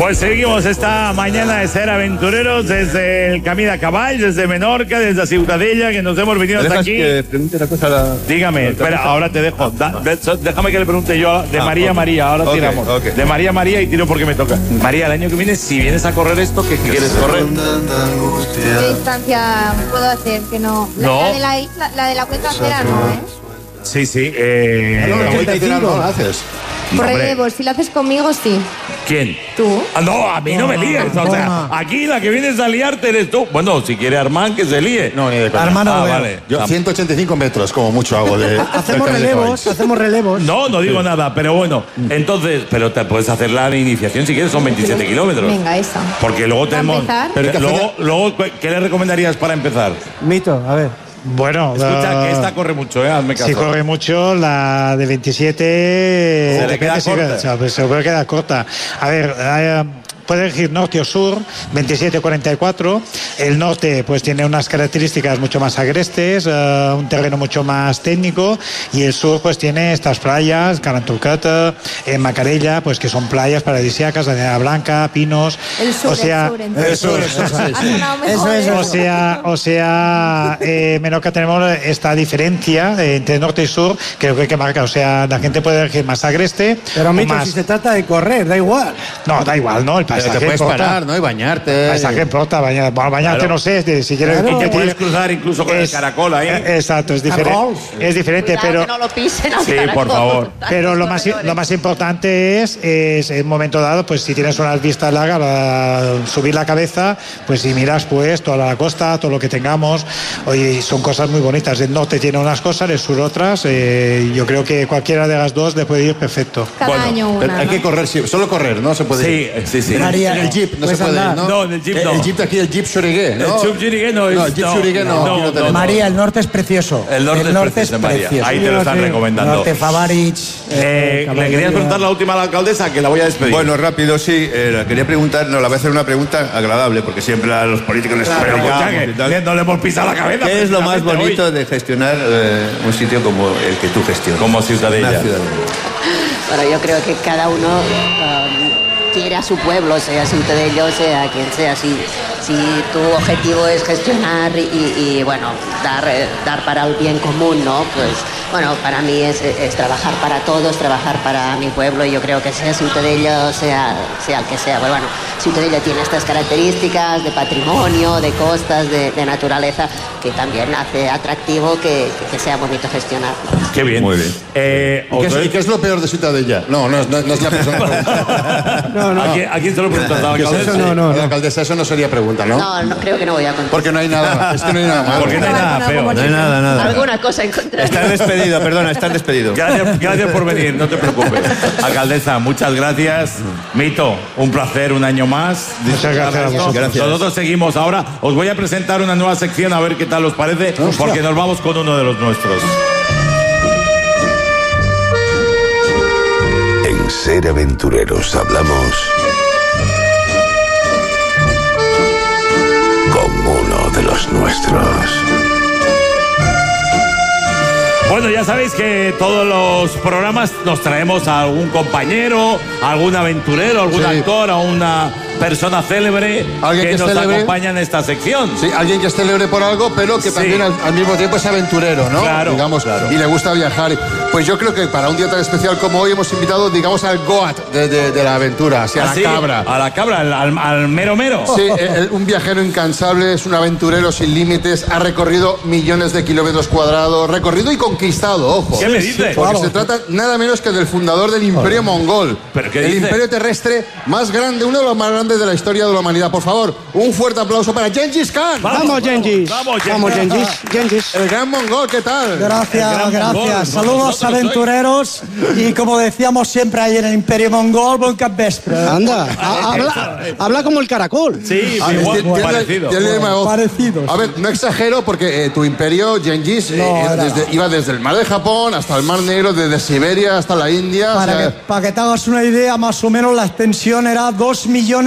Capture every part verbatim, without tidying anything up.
Pues seguimos esta mañana de ser aventureros desde el Camí de Caball, desde Menorca, desde Ciutadella, que nos hemos venido hasta aquí. Que pregunte una cosa a la... Dígame, espera, ahora te dejo. Da, de, déjame que le pregunte yo de ah, María okay. María, ahora okay, tiramos. Okay. De María María y tiro porque me toca. María, el año que viene, si vienes a correr esto, ¿qué quieres correr? ¿Qué distancia puedo hacer? Que no. La, No. la de la isla, la de la cuenta cera no, ¿eh? Sí, sí. Eh, No, la vuelta cera no la haces. Por hombre. relevos, si lo haces conmigo, sí. ¿Quién? ¿Tú? Ah, no, a mí no me líes. O sea, aquí la que vienes a liarte eres tú. Bueno, si quiere Armán, que se líe. No, ni de coña. Hermano, Ah, veo. vale. Yo ciento ochenta y cinco metros, como mucho hago de... Hacemos del Camí de relevos, Caball. hacemos relevos. No, no digo nada, pero bueno. Entonces, pero te puedes hacer la iniciación si quieres, son veintisiete kilómetros. Venga, esa. Porque luego ¿Para tenemos. empezar? Pero Pero luego, luego, ¿qué le recomendarías para empezar? Mito, a ver. Bueno, Escucha, uh, que esta corre mucho, ¿eh? Hazme caso. si corre mucho, la de veintisiete Se le queda depende si- corta. o sea, pues se puede quedar corta. A ver, eh, puede elegir norte o sur, veintisiete cuarenta y cuatro. El norte pues tiene unas características mucho más agrestes, eh, un terreno mucho más técnico, y el sur pues tiene estas playas, Caranturcata, eh, Macarella, pues que son playas paradisíacas, Arena Blanca, Pinos. El sur, o sea, el sur, entonces. el sur, Eso, eso, Ha sonado mejor, Eso es, ¿eh? o sea, o sea, eh, Menorca tenemos esta diferencia eh, entre norte y sur, creo que hay que marcar. O sea, la gente puede elegir más agreste. Pero o Mito, más... si se trata de correr, da igual. No, da igual, ¿no? El Pero paisaje te puedes importa. parar, ¿no? Y bañarte. El paisaje importa, bañar, bueno, bañarte Claro. no sé, de- si quieres... Claro. Y que te puedes tienes- cruzar incluso con el es- caracol ahí. eh, Exacto, es diferente. Caracol. Es diferente, Cuidado pero... que no lo pisen al Sí, caracol. por favor. Pero lo Los más, corredores. lo más importante es, es en un momento dado, pues si tienes unas vistas largas, para subir la cabeza, pues si miras pues toda la costa, todo lo que tengamos, oye, son cosas muy bonitas. El norte tiene unas cosas, el sur otras, eh, yo creo que cualquiera de las dos le puede ir perfecto. Cada Bueno, año Pero una. hay ¿no? que correr, sí, solo correr, ¿no? Se puede ir. Sí, sí, sí. María, En el jeep no puedes se puede ir, andar. ¿no? No, en el jeep Eh, no. El jeep de aquí, el jeep Xurigué, ¿no? El Chup Chirigué no es. No, el Jeep Xurigué no, aquí no tenemos. María, el norte es precioso. El norte es precioso, María. Ahí te lo están Norte- recomendando. Norte Favarich. Eh, ¿Le querías preguntar la última a la alcaldesa? Que la voy a despedir. Bueno, rápido, sí. Eh, quería preguntar, no, la voy a hacer una pregunta agradable, porque siempre a los políticos les Pero pegamos escucha, y tal. que no le hemos pisado la cabeza. ¿Qué es lo más precisamente bonito hoy. de gestionar eh, un sitio como el que tú gestionas? Como Ciutadella. Una ciudad. Bueno, yo creo que cada uno um, quiere a su pueblo, sea Ciutadella, sea quien sea. Si, si tu objetivo es gestionar y, y, y, bueno, dar, eh, dar para el bien común, ¿no? Pues, bueno, para mí es, es trabajar para todos, trabajar para mi pueblo, y yo creo que sea Ciutadella o sea, sea el que sea. Pues, bueno, Ciutadella tiene estas características de patrimonio, de costas, de, de naturaleza, que también hace atractivo que, que sea bonito gestionar. Qué bien. Muy bien. Eh, ¿Y qué, es, otro- y qué es lo peor de Ciutadella? No, no, no, no es la persona. No, no. ¿A, quién, ¿A quién se lo preguntas? ¿A la ¿Qué es alcaldesa? eso? No, no, A la no. alcaldesa eso no sería pregunta, ¿no? No, no creo que no voy a contar. Porque no hay nada, es que no hay nada malo. Porque no hay nada feo. No hay nada, nada. Alguna cosa encontraré. Estás despedido, perdona, estás despedido. Gracias, gracias por venir, no te preocupes. Alcaldesa, muchas gracias. Mito, un placer un año más. Muchas gracias a vosotros. Gracias. Nosotros seguimos ahora. Os voy a presentar una nueva sección a ver qué tal os parece, porque nos vamos con uno de los nuestros. En Ser Aventureros hablamos con uno de los nuestros. Bueno, ya sabéis que todos los programas nos traemos a algún compañero, a algún aventurero, algún Sí. actor, a una persona célebre Alguien que que nos célebre. acompaña en esta sección. Sí, alguien que es célebre por algo, pero que Sí. también al, al mismo tiempo es aventurero, ¿no? Claro, digamos, claro. y le gusta viajar. Pues yo creo que para un día tan especial como hoy hemos invitado, digamos, al Goat de, de- de la aventura, hacia Así, la cabra. A la cabra, al, al- al mero mero. Sí, el- un viajero incansable, es un aventurero sin límites, ha recorrido millones de kilómetros cuadrados, recorrido y conquistado, ojo. ¿Qué me dice? Porque se trata nada menos que del fundador del Imperio Mongol. ¿Pero qué el dice? imperio terrestre más grande, uno de los más grandes de la historia de la humanidad. Por favor, un fuerte aplauso para Gengis Khan. Vamos, Gengis. Vamos, Gengis. Vamos, Gengis. Gengis. El gran mongol, ¿qué tal? El Gracias, gran gracias. mongol. Saludos Vosotros aventureros. Y como decíamos siempre ahí en el Imperio Mongol, buen capvespre. Anda, ha- habla, habla como el caracol. Sí, Ah, igual, tiene- tiene- parecido. tiene la misma voz. Parecidos. A ver, no exagero porque eh, tu imperio, Gengis, eh, No, eh, era- desde- iba desde el mar de Japón hasta el mar Negro, desde Siberia hasta la India. o Para, sea, que, para que te hagas una idea, más o menos la extensión era dos millones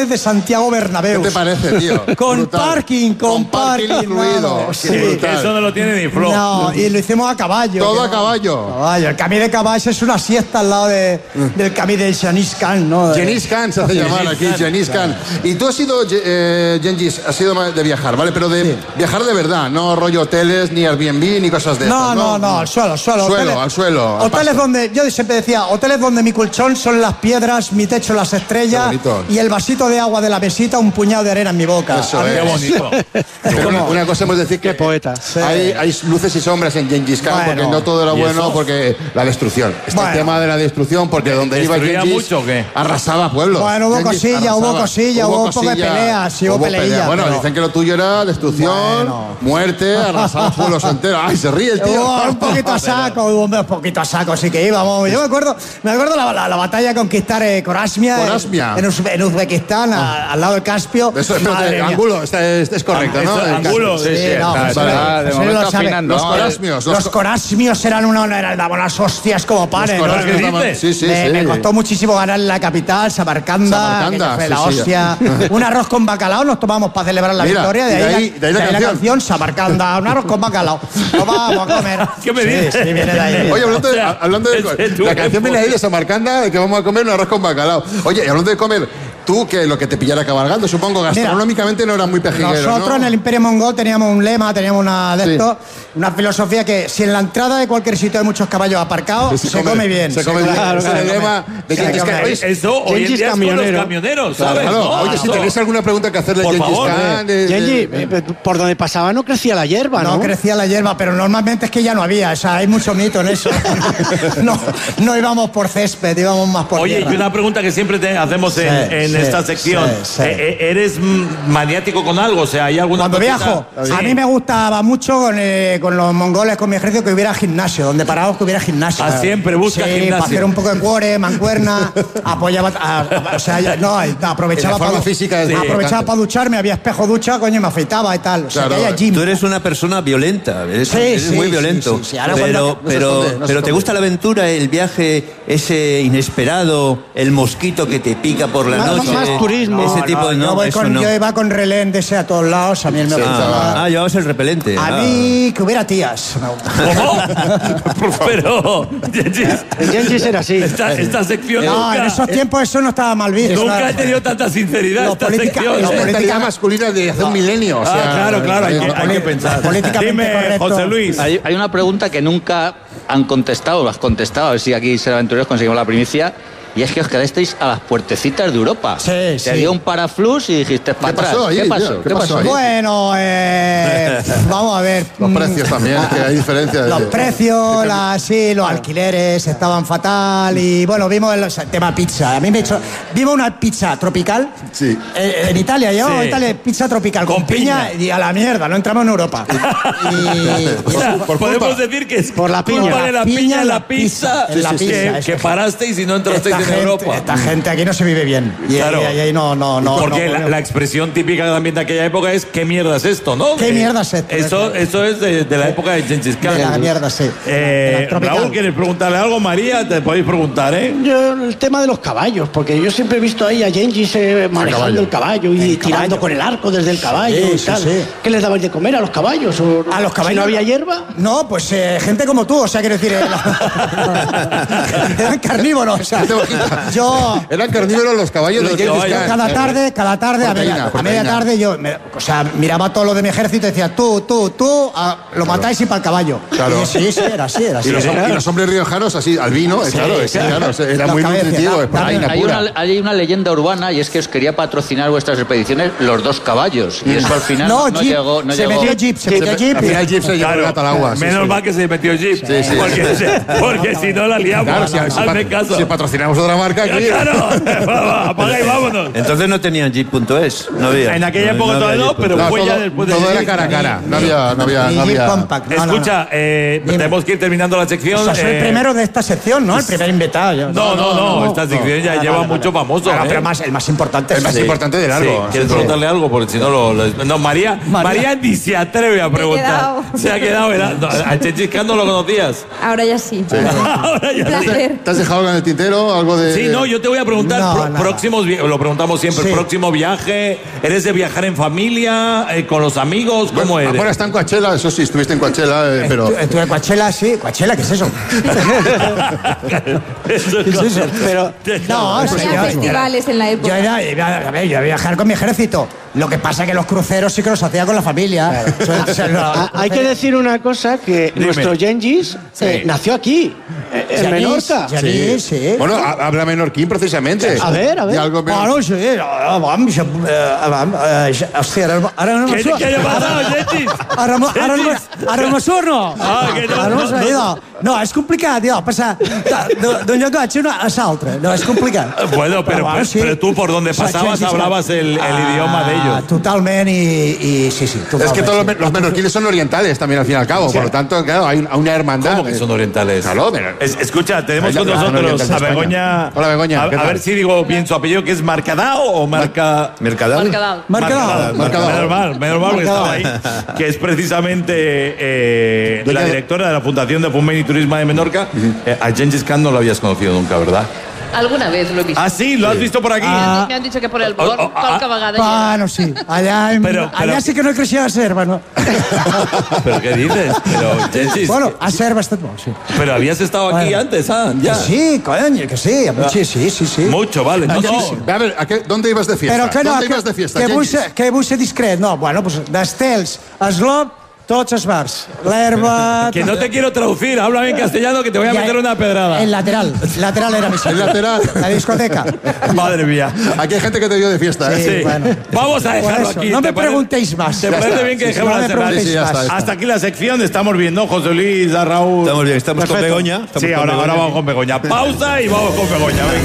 instalaciones de Santiago Bernabéu. ¿Qué te parece, tío? Con Brutal. parking, con, Con parking parking incluido. no, Qué sí. brutal. Eso no lo tiene ni Flo. No, y lo hicimos a caballo. Todo que a no- caballo. Caballo. El camí de caballo es una siesta al lado de, del camí de Genghis Khan, ¿no? De- Genghis Khan se hace llamar aquí, Genghis Khan. Y tú has sido, eh, Genghis, has sido de viajar, ¿vale? Pero de viajar de verdad, no rollo hoteles, ni Airbnb, ni cosas de No, estas, no, no, al suelo, al suelo. Suelo, Hoteles- al suelo, al Hoteles pasto. donde, yo siempre decía, hoteles donde mi colchón son las piedras, mi techo las estrellas Qué bonito. y el vasito de agua de la mesita, un puñado de arena en mi boca. Eso A mí- es. Qué bonito. Pero una, una cosa hemos de decir que Qué poeta. hay, hay luces y sombras en Genghis Khan, Bueno. porque no todo era ¿Y bueno, eso? porque la destrucción. Está Bueno. el tema de la destrucción, porque donde iba ¿Destruía Genghis mucho o qué? arrasaba pueblos. Bueno, hubo Genghis cosilla, hubo arrasaba. cosilla, hubo un poco de peleas, sí, hubo peleilla, pelea. Bueno, pero- dicen que lo tuyo era destrucción, Bueno. muerte, arrasaba pueblos enteros. Ay, se ríe el tío. Hubo un poquito a saco, hubo un poquito a saco, sí que íbamos. Yo me acuerdo, me acuerdo la, la, la batalla de conquistar eh, Corasmia, Corasmia. En, en Uz- en Uzbekistán, a- al lado del Caspio. Eso, espérate, Madre mía. Angulo, está- es, es correcto, ¿no? Eso, El Angulo, caso. sí, Sí, sí, no, está- José- está- de José momento lo sabe. afinando. Los No, corasmios. Los corasmios eran una, eran, daban unas hostias como panes. Los ¿no? corasmios ¿Qué daban- dices? Sí, sí, me, sí. me costó muchísimo ganar en la capital, Samarcanda, Samarcanda, que fue sí, la sí. hostia. Un arroz con bacalao nos tomamos para celebrar la Mira, victoria. De y ahí, de ahí- la, de ahí la de ahí la canción. canción Samarcanda, un arroz con bacalao. Nos vamos a comer. ¿Qué me Sí, dices? sí, viene de ahí. Oye, hablando de, O sea, hablando de- es de tu la canción viene época. ahí de Samarcanda, de que vamos a comer un arroz con bacalao. Oye, y hablando de comer, tú que lo que te pillara cabalgando, supongo, gastronómicamente no era muy pejiguero, Nosotros ¿no? en el Imperio Mongol teníamos un lema, teníamos una de Sí. esto, una filosofía que si en la entrada de cualquier sitio hay muchos caballos aparcados, se, come, bien. Se come bien. Claro, Ese es el claro, lema de se Genghis come Khan. bien. Oye, Eso hoy en Genghis día es con los camionero. camioneros, claro, ¿sabes? claro. No, Oye, si no. tenéis alguna pregunta que hacerle a Por Genghis favor, Khan... de- de- Genghis, de- eh, por donde pasaba no crecía la hierba, ¿no? No crecía la hierba, pero normalmente es que ya no había, o sea, hay mucho mito en eso. No, no íbamos por césped, íbamos más por Oye, tierra. y una pregunta que siempre te hacemos en, Sí, en sí, esta sección. sí, sí. Eh, eh, ¿Eres mm, maniático con algo? O sea, ¿hay alguna Cuando cosita? viajo, Sí. a mí me gustaba mucho con, eh, con los mongoles, con mi ejército, que hubiera gimnasio, donde paramos que hubiera gimnasio. Ah, siempre busca sí, gimnasio. para hacer un poco de cuore, mancuerna, apoyaba, a- a- o sea, ya- no, aprovechaba La forma para física es muy aprovechaba importante. para ducharme, había espejo ducha, coño, me afeitaba y tal. O sea, Claro, que haya gym. Tú eres una persona violenta, eres, Sí, eres sí, muy sí, violento. sí, sí. Ahora Pero, cuando- no se pero, esconde, no se pero ¿te esconde. gusta la aventura, el viaje, ese inesperado, el mosquito que te pica por la Más- noche? más turismo. Ese No, tipo de no, no, yo, voy eso con- no. yo iba con relén de ese a todos lados, a mí me gustaba. Ah, ah, llevabas el repelente. A ah. mí que hubiera tías. me gustaba. ¿Cómo? Pero, Genghis, El Genghis era así. esta, esta sección No, nunca, en esos tiempos eso no estaba mal visto. nunca ¿no? he tenido tanta sinceridad Lo esta política- sección. lo Es ¿eh? la política- mentalidad masculina de hace un milenio. O sea, Ah, claro, claro, hay que, eh, hay que pensar. políticamente Dime, correcto. José Luis. Hay, hay una pregunta que nunca han contestado, o has contestado, a ver si aquí Ser Aventureros conseguimos la primicia, y es que os quedasteis a las puertecitas de Europa. Sí, Te sí. dio un paraflux y dijiste para ¿Qué atrás. pasó ahí, ¿Qué tío? pasó? ¿Qué pasó ahí? Bueno, eh, vamos a ver. Los Mm, precios también, es que hay diferencias. Los de- precios, las, sí, los alquileres estaban fatal y bueno, vimos el, o sea, tema pizza. A mí me he hecho, vimos una pizza tropical Sí. eh, en Italia, llevamos Sí. Italia pizza tropical con, Con piña, piña. y a la mierda, no entramos en Europa. Y- O sea, por podemos culpa. decir que es Por la culpa piña. de la piña en la pizza, en la que, pizza, eso que es. parasteis y no entrasteis esta en gente, Europa. esta gente aquí no se vive bien. Y Claro. ahí, ahí- ahí no, no, no. Porque no la, podemos. la expresión típica también de aquella época es ¿qué mierda es esto, no? ¿Qué Eh, mierda es esto? Eso, eso es de, de la época de Genghis Khan. De la mierda, sí. Eh, De la tropical. Raúl, ¿quieres preguntarle algo? María, te podéis preguntar, ¿eh? Yo, el tema de los caballos, porque yo siempre he visto ahí a Genghis eh, manejando caballo. el caballo y El tirando caballo. con el arco desde el caballo Sí, y sí, tal. sí. ¿Qué les dabais de comer a los caballos? ¿O A los caballos. Si no había hierba. No, pues eh, gente como tú, o sea, quiero decir, eh, eran carnívoros. O sea, yo Eran carnívoros los caballos Los de Genghis caballos. Khan. cada tarde, cada tarde, a Proteína, media, a proteína. media tarde, yo, me- o sea, miraba todo lo de mi ejército y decía, tú, tú, tú, ah, lo matáis y para el caballo. Claro. Y sí, sí, era así, era así. Y los, era. y los hombres riojanos así, al vino, eh, claro, es que, claro, era Los muy cabezas, nutritivo, da- es proteína Hay pura. una, hay una leyenda urbana y es que os quería patrocinar vuestras expediciones los dos caballos. Y eso al final No, no, Jeep, llegó. No se llegó. metió Jeep, se metió Jeep. Al final Jeep se llevó el Claro, gato al agua. sí, menos sí. mal que se metió Jeep, Sí, sí. porque, se- porque si no la liamos. Claro, si, si Hazme pat- caso. si patrocinamos otra marca aquí. Claro, apaga y vámonos. Entonces no tenían jeep punto es, no había. En aquella No, época no todavía había no, jeep pero punto es. No, fue ya todo, después de todo era Jeep. cara a cara. No había, no había, Ni no Jeep había. Compact. No, no, no. Escucha, eh, Dime. tenemos que ir terminando la sección. O sea, soy el eh, primero de esta sección, ¿no? El primer invitado. yo. No, no, no, esta sección ya Vale, lleva vale, mucho vale. famoso. Bueno, ¿eh? pero más, el más importante El es más sí. importante de largo. Sí, ¿quieres Sí. preguntarle algo? Porque si no lo. lo- No, María, María, María. ni se atreve a preguntar. quedado. Se ha quedado. ¿verdad? No, a Genghis Khan no lo conocías. Ahora ya sí. Ahora ya Un sí. placer. ¿Te has dejado algo en el tintero? ¿Algo algo de...? Sí, no, yo te voy a preguntar, No, pro- nada. próximos, vi- lo preguntamos siempre, Sí. próximo viaje, ¿eres de viajar en familia, eh, con los amigos, cómo Bueno, eres? ahora está en Coachella, eso sí, estuviste en Coachella, eh, pero... Estuve estuve en Coachella, sí. Coachella, ¿qué es eso? ¿Qué es eso? Pero, no, No sí, había yo- festivales en la Yo época. era, iba- a ver, yo iba a viajar con mi ejército. Lo que pasa es que los cruceros sí que los hacía con la familia. O sea, los Ah, Hay que decir una cosa, que Dime. nuestro Gengis eh, nació aquí, eh, en Genís, Menorca. Genís, sí. Bueno, ha- habla menorquín precisamente. A ver, a ver. Y algo men- Bueno, sí, ah, vam, ja, eh, vam, eh, ja- hòstia, ara, ara no ¿Qué, me ¿Qué ha pasado, Gengis? Ara, me- ara, no me- ara no me surt, no? Ah, que no, Ara no, me surt, no. idò. No, és complicat, idò, passar de- d'un llenguatge a una- a l'altre. No, és complicat. Bueno, pero, bueno, sí. pero tú por donde O sea, pasabas Gengis Khan. hablabas el, el Ah, idioma de ellos. Totalment i, i sí, sí, totalment. Es que todos los, sí. men- los menorquines son orientales también, al fin y al cabo. Por lo tanto, claro, hay un- una hermandad. ¿Cómo que son orientales? Claro, pero- Es- escucha, tenemos Ahí con la- la nosotros oriental de a España. Begoña. Hola, Begoña, A, ¿qué a tal? ver si digo bien su apellido, que es Marcadao o Marca. ¿Mercadal? Mercadal. Mercadal. Mercadal. Menos mal, menos mal que estaba ahí. Que es precisamente eh, la Doña- directora de la Fundación de Fomento y Turismo de Menorca. Eh, a Gengis Khan no lo habías conocido nunca, ¿verdad? Alguna vez lo he visto. Ah, sí, lo has visto por aquí. Ah. Me han dicho que por el Born, Oh, oh, ah, qualque vegada hi era. Bueno, sí. Allà, hem- Pero- pero- allà sí que no he creixia a Serva, no? ¿Pero qué dices? Pero, Gengis, Bueno, a Serva ha estat molt, sí. pero habías estado aquí Bueno. antes, ah, ya. Que sí, coño, que sí. Sí, sí, sí. sí. Mucho, vale. No, no. A ver, ¿a qué- ¿dónde ibas de fiesta? Però que no, ¿Dónde que, ibas de fiesta, que, vull Gengis? ser, que vull ser discret. No, bueno, pues, d'estels, esglop, tots els bars. L'herba... Que no te quiero traducir, háblame en castellano que te voy a Ya, meter una pedrada. El lateral. Lateral era mi sitio. El lateral. La discoteca. Madre mía. Aquí hay gente que te vio de fiesta, ¿eh? Sí, Sí. bueno. Vamos a dejarlo Por eso, aquí. no ¿Te me parece- preguntéis más. ¿Te Ya parece está. bien que Sí, sí, dejemos no la me cerrar? preguntéis Sí, sí, ya más. está, ya está. Hasta aquí la sección, estamos viendo José Luis, a Raúl. Estamos bien, estamos con Perfecto. Begoña. Estamos Sí, con ahora, Begoña ahora vamos aquí. con Begoña. Pausa y vamos con Begoña. Venga.